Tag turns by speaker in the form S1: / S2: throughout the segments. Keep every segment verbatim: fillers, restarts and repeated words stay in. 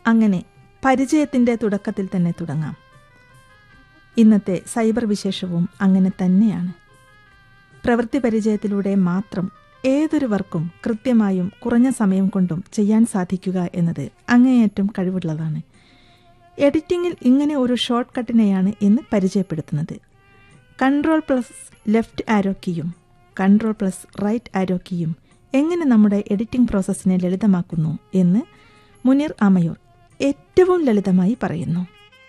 S1: അങ്ങനെ പരിചയത്തിൻ്റെ തുടക്കത്തിൽ തന്നെ തുടങ്ങാം. ഇന്നത്തെ സൈബർ വിശേഷവും അങ്ങനെ തന്നെയാണ്. പ്രവൃത്തി പരിചയത്തിലൂടെ മാത്രം ഏതൊരു വർക്കും കൃത്യമായും കുറഞ്ഞ സമയം കൊണ്ടും ചെയ്യാൻ സാധിക്കുക എന്നത് അങ്ങേയറ്റം കഴിവുള്ളതാണ്. എഡിറ്റിംഗിൽ ഇങ്ങനെ ഒരു ഷോർട്ട് കട്ടിനെയാണ് ഇന്ന് പരിചയപ്പെടുത്തുന്നത്. കൺട്രോൾ പ്ലസ് ലെഫ്റ്റ് ആരോ കീയും കൺട്രോൾ പ്ലസ് റൈറ്റ് ആരോ കീയും എങ്ങനെ നമ്മുടെ എഡിറ്റിംഗ് പ്രോസസ്സിനെ ലളിതമാക്കുന്നു എന്ന് മുനീർ ആമയൂർ ഏറ്റവും ലളിതമായി പറയുന്നു.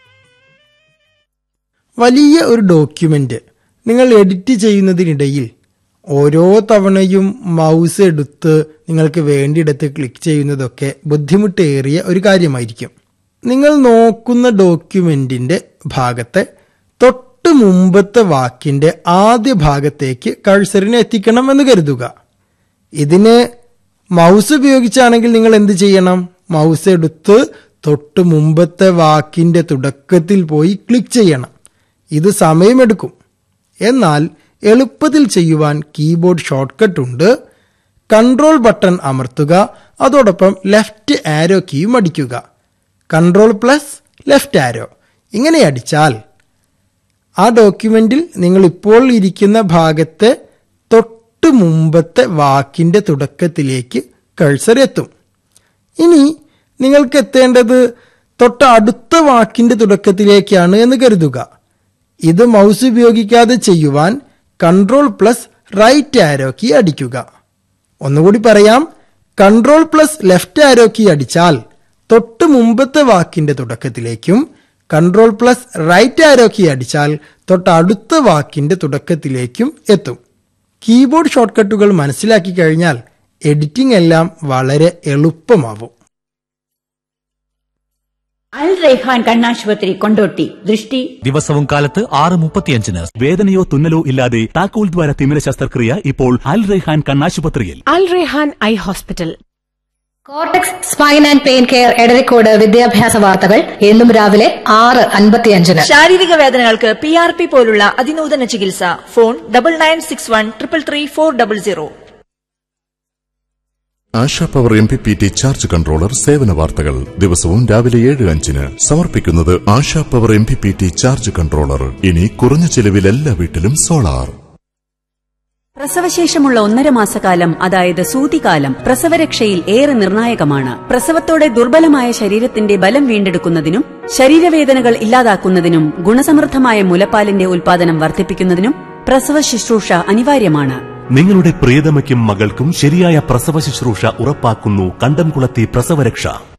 S2: വലിയ ഒരു ഡോക്യുമെന്റ് നിങ്ങൾ എഡിറ്റ് ചെയ്യുന്നതിനിടയിൽ ഓരോ തവണയും മൗസ് എടുത്ത് നിങ്ങൾക്ക് വേണ്ടിയിടത്ത് ക്ലിക്ക് ചെയ്യുന്നതൊക്കെ ബുദ്ധിമുട്ടേറിയ ഒരു കാര്യമായിരിക്കും. നിങ്ങൾ നോക്കുന്ന ഡോക്യുമെന്റിന്റെ ഭാഗത്തെ തൊട്ട് മുമ്പത്തെ വാക്കിന്റെ ആദ്യ ഭാഗത്തേക്ക് കഴ്സറിനെ എത്തിക്കണം എന്ന് കരുതുക. ഇതിന് മൗസ് ഉപയോഗിച്ചാണെങ്കിൽ നിങ്ങൾ എന്ത് ചെയ്യണം? മൗസ് എടുത്ത് തൊട്ട് മുമ്പത്തെ വാക്കിന്റെ തുടക്കത്തിൽ പോയി ക്ലിക്ക് ചെയ്യണം. ഇത് സമയമെടുക്കും. എന്നാൽ എളുപ്പത്തിൽ ചെയ്യുവാൻ കീബോർഡ് ഷോർട്ട്കട്ട് ഉണ്ട്. കൺട്രോൾ ബട്ടൺ അമർത്തുക, അതോടൊപ്പം ലെഫ്റ്റ് ആരോ കീയും അടിക്കുക. കൺട്രോൾ പ്ലസ് ലെഫ്റ്റ് ആരോ ഇങ്ങനെ അടിച്ചാൽ ആ ഡോക്യുമെന്റിൽ നിങ്ങൾ ഇപ്പോൾ ഇരിക്കുന്ന ഭാഗത്തെ തൊട്ട് മുമ്പത്തെ വാക്കിന്റെ തുടക്കത്തിലേക്ക് കഴ്സർ എത്തും. ഇനി നിങ്ങൾക്ക് എത്തേണ്ടത് തൊട്ട് അടുത്ത വാക്കിന്റെ തുടക്കത്തിലേക്കാണ് എന്ന് കരുതുക. ഇത് മൗസ് ഉപയോഗിക്കാതെ ചെയ്യുവാൻ കൺട്രോൾ പ്ലസ് റൈറ്റ് ആരോ കീ അടിക്കുക. ഒന്നുകൂടി പറയാം, കൺട്രോൾ പ്ലസ് ലെഫ്റ്റ് ആരോ കീ അടിച്ചാൽ തൊട്ട് മുമ്പത്തെ വാക്കിന്റെ തുടക്കത്തിലേക്കും, കൺട്രോൾ പ്ലസ് റൈറ്റ് ആരോ കീ അടിച്ചാൽ തൊട്ട് അടുത്ത വാക്കിന്റെ തുടക്കത്തിലേക്കും എത്തും. കീബോർഡ് ഷോർട്ട്കട്ടുകൾ മനസ്സിലാക്കി കഴിഞ്ഞാൽ എഡിറ്റിംഗ് എല്ലാം വളരെ എളുപ്പമാവും.
S3: അൽ റൈഹാൻ കണ്ണാശുപത്രി കൊണ്ടോട്ടി. ദൃഷ്ടി
S4: ദിവസവും കാലത്ത് ആറ് മുപ്പത്തിയഞ്ചിന്. വേദനയോ തുന്നലോ ഇല്ലാതെ താക്കോൽ ദ്വാര തിമിര ശസ്ത്രക്രിയ ഇപ്പോൾ അൽ റൈഹാൻ കണ്ണാശുപത്രിയിൽ.
S5: അൽ Raihan eye hospital.
S6: Cortex spine and pain care Edarikode വിദ്യാഭ്യാസ വാർത്തകൾ എന്നും രാവിലെ ആറ് അൻപത്തിയഞ്ചിന്.
S7: ശാരീരിക വേദനകൾക്ക് പി ആർ പി പോലുള്ള അതിനൂതന ചികിത്സ. Phone double nine six one triple three four double zero.
S8: ASHA power M P P T charge controller സേവന വാർത്തകൾ ദിവസവും രാവിലെ ഏഴ് അഞ്ചിന് സമർപ്പിക്കുന്നത് ASHA power M P P T charge controller. ഇനി കുറഞ്ഞ ചെലവിൽ എല്ലാ വീട്ടിലും സോളാർ.
S9: പ്രസവശേഷമുള്ള ഒന്നര മാസക്കാലം, അതായത് സൂതികാലം, പ്രസവരക്ഷയിൽ ഏറെ നിർണായകമാണ്. പ്രസവത്തോടെ ദുർബലമായ ശരീരത്തിന്റെ ബലം വീണ്ടെടുക്കുന്നതിനും ശരീരവേദനകൾ ഇല്ലാതാക്കുന്നതിനും ഗുണസമൃദ്ധമായ മുലപ്പാലിന്റെ ഉൽപാദനം വർദ്ധിപ്പിക്കുന്നതിനും പ്രസവ ശുശ്രൂഷ അനിവാര്യമാണ്.
S4: നിങ്ങളുടെ പ്രിയതമയ്ക്കും മകൾക്കും ശരിയായ പ്രസവ ശുശ്രൂഷ ഉറപ്പാക്കുന്നു കണ്ടംകുളത്തി പ്രസവരക്ഷ.